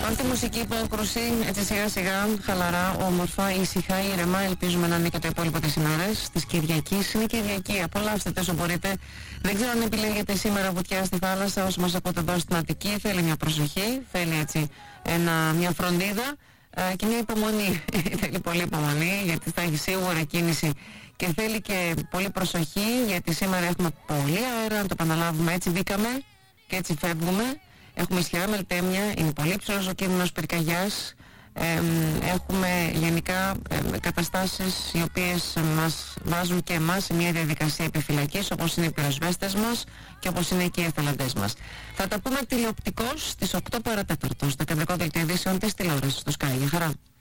Αυτή η μουσική υπόκρουση, έτσι σιγά σιγά, χαλαρά, όμορφα, ήσυχα, ήρεμα, ελπίζουμε να είναι και το υπόλοιπο της ημέρας, της Κυριακής. Είναι Κυριακή, απολαύστε όσο μπορείτε. Δεν ξέρω αν επιλέγετε σήμερα βουτιά στη θάλασσα, όσοι μας ακούτε εδώ στην Αττική. Θέλει μια προσοχή, θέλει έτσι μια φροντίδα και μια υπομονή. Θέλει πολύ υπομονή, γιατί θα έχει σίγουρα κίνηση και θέλει και πολύ προσοχή, γιατί σήμερα έχουμε πολύ αέρα, να το επαναλάβουμε, έτσι μπήκαμε και έτσι φεύγουμε. Έχουμε ισχυρά μελτέμια, είναι πολύ ψηλός ο κίνδυνος πυρκαγιάς. Έχουμε γενικά καταστάσεις οι οποίες μας βάζουν και εμάς σε μια διαδικασία επιφυλακής, όπως είναι οι πυροσβέστες μας και όπως είναι και οι εθελοντές μας. Θα τα πούμε τηλεοπτικώς στις 8 παρατέταρτο στο κεντρικό δελτίο ειδήσεων της τηλεόρασης του Sky. Για χαρά.